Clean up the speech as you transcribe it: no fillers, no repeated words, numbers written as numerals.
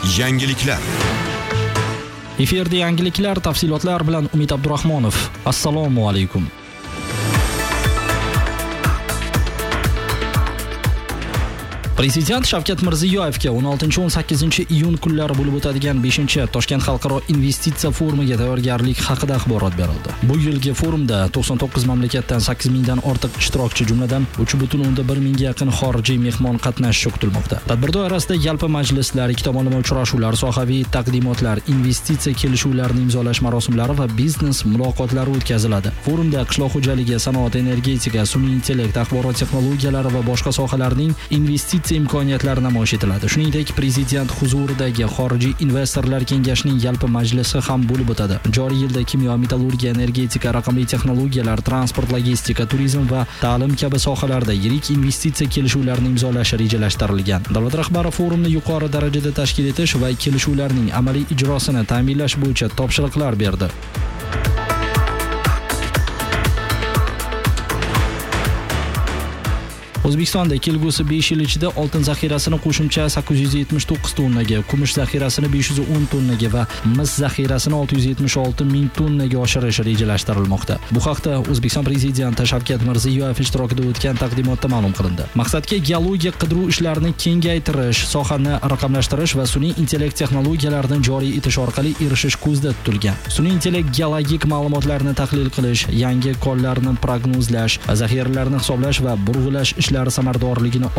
Yangiliklar. Efirda yangiliklar tafsilotlar bilan Umid Abdurahmonov. Assalomu alaykum. Prezident Shavkat Mirziyoyevga 16-18 iyun kunlari bo'lib o'tadigan 5-Toshkent xalqaro investitsiya forumiga tayyorgarlik haqida axborot berildi. Bu yilgi forumda 99 mamlakatdan 8000 dan ortiq ishtirokchi, jumladan 3.1 mingga yaqin xorijiy mehmon qatnashishi kutilmoqda. Tadbir doirasida yalpi majlislar, ikki tomonlama uchrashuvlar, sohaviy taqdimotlar, investitsiya kelishuvlarini imzolash marosimlari va biznes muloqotlari o'tkaziladi. Forumda qishloq xo'jaligi, sanoat, energetika, sun'iy intellekt, axborot texnologiyalari va boshqa sohalarning investitsiya imkoniyatlari namoyish etiladi. Shuningdek, prezident huzuridagi xorijiy investorlar kengashining yalpi majlisi ham bo'lib o'tadi. Joriy yilda kimyo, metallurgiya, energetika, raqamli texnologiyalar, transport, logistika, turizm va ta'lim kabi sohalarda yirik investitsiya kelishuvlarini imzolash rejalashtirilgan. Davlat rahbari forumni yuqori darajada tashkil etish va kelishuvlarning amaliy ijrosini ta'minlash bo'yicha topshiriqlar berdi. O'zbekistonda kelgusi 5 yil ichida oltin zaxirasini qo'shimcha 879 tonnaga, kumush zaxirasini 510 tonnaga va mis zaxirasini 676 ming tonnaga oshirish rejalashtirilmoqda. Bu haqda O'zbekiston prezidenti Shavkat Mirziyoyev ishtirokida o'tgan taqdimotda ma'lum qilindi. Maqsadga geologik qidiruv ishlarini kengaytirish, sohani raqamlashtirish va sun'iy intellekt texnologiyalarini joriy etish orqali erishish ko'zda tutilgan. Sun'iy intellekt geologik ma'lumotlarni tahlil qilish, yangi konlarni prognozlash, zaxiralarni hisoblash va burg'ilash ishlari samaradorligini